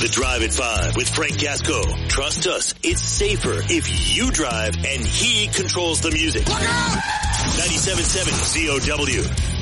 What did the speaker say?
The Drive at 5 with Frank Gasco. Trust us, it's safer if you drive and he controls the music. 97.7 COW.